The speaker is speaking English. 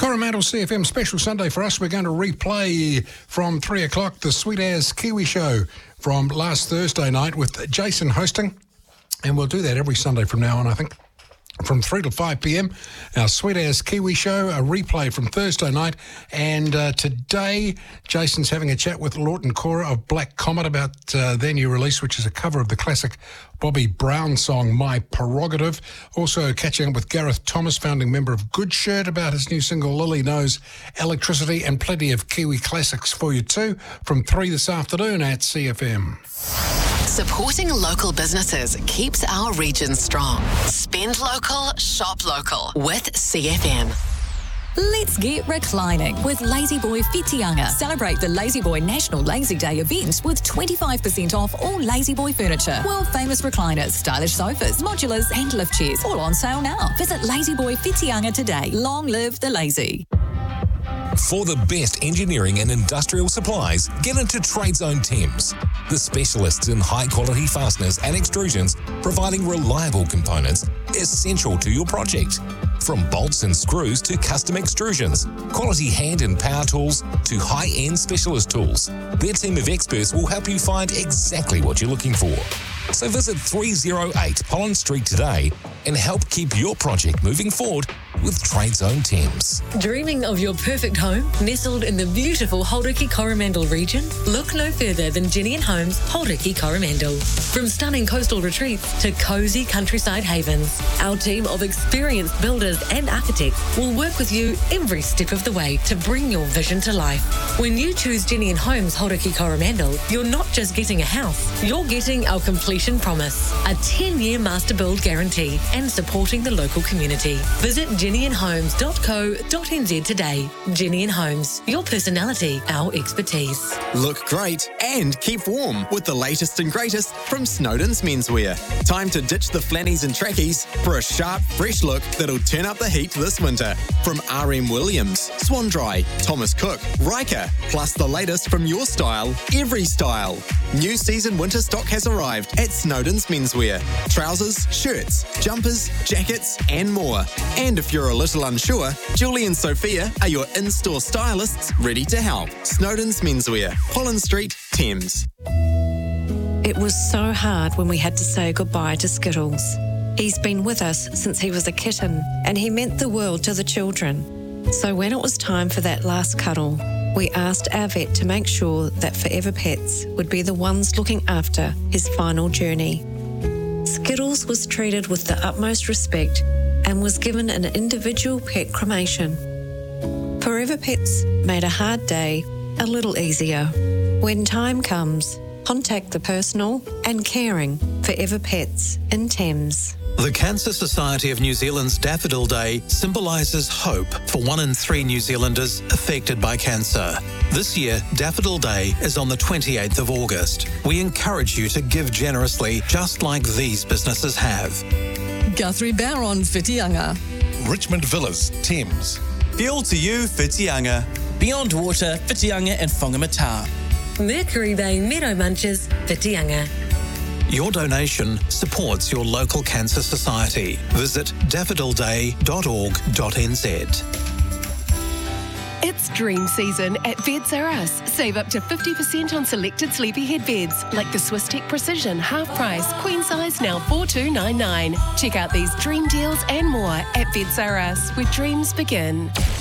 Coromandel CFM special Sunday for us. We're going to replay from 3 o'clock the Sweet As Kiwi show from last Thursday night with Jason hosting. And we'll do that every Sunday from now on, I think. From 3 to 5 p.m, our Sweet As Kiwi show, a replay from Thursday night. And today, Jason's having a chat with Lawton Cora of Black Comet about their new release, which is a cover of the classic Bobby Brown song, My Prerogative. Also catching up with Gareth Thomas, founding member of Good Shirt, about his new single, Lily Knows Electricity, and plenty of Kiwi classics for you too, from 3 this afternoon at CFM. Supporting local businesses keeps our region strong. Spend local, shop local with CFM. Let's get reclining with La-Z-Boy Whitianga. Celebrate the La-Z-Boy National Lazy Day event with 25% off all La-Z-Boy furniture. World famous recliners, stylish sofas, modulars and lift chairs, all on sale now. Visit La-Z-Boy Whitianga today. Long live the lazy. For the best engineering and industrial supplies, get into TradeZone Thames, the specialists in high-quality fasteners and extrusions, providing reliable components essential to your project. From bolts and screws to custom extrusions, quality hand and power tools to high-end specialist tools, their team of experts will help you find exactly what you're looking for. So visit 308 Holland Street today and help keep your project moving forward with TradeZone Thames. Dreaming of your perfect home nestled in the beautiful Hauraki Coromandel region? Look no further than Jenny & Homes Hauraki Coromandel. From stunning coastal retreats to cosy countryside havens, our team of experienced builders and architects will work with you every step of the way to bring your vision to life. When you choose Jenny & Homes Hauraki Coromandel, you're not just getting a house, you're getting our completion promise, a 10-year master build guarantee, and supporting the local community. Visit jennyandhomes.co.nz today. Jenny & Homes, your personality, our expertise. Look great and keep warm with the latest and greatest from Snowden's Menswear. Time to ditch the flannies and trackies for a sharp, fresh look that'll turn up the heat this winter. From RM Williams, Swan Dry, Thomas Cook, Riker, plus the latest from your style, every style. New season winter stock has arrived at Snowden's Menswear. Trousers, shirts, jumpers, jackets, and more. And if you're a little unsure, Julie and Sophia are your in-store stylists ready to help. Snowden's Menswear, Holland Street, Thames. It was so hard when we had to say goodbye to Skittles. He's been with us since he was a kitten, and he meant the world to the children. So when it was time for that last cuddle, we asked our vet to make sure that Forever Pets would be the ones looking after his final journey. Skittles was treated with the utmost respect and was given an individual pet cremation. Forever Pets made a hard day a little easier. When time comes, contact the personal and caring Forever Pets in Thames. The Cancer Society of New Zealand's Daffodil Day symbolises hope for 1 in 3 New Zealanders affected by cancer. This year, Daffodil Day is on the 28th of August. We encourage you to give generously, just like these businesses have. Guthrie Baron Whitianga. Richmond Villas, Thames. Fuel to You, Whitianga. Beyond Water, Whitianga and Whangamata. Mercury Bay Meadow Munches, Whitianga. Your donation supports your local cancer society. Visit daffodilday.org.nz. It's dream season at Beds R Us. Save up to 50% on selected sleepyhead beds, like the Swisstech Precision half price, queen size now $4,299. Check out these dream deals and more at Beds R Us, where dreams begin.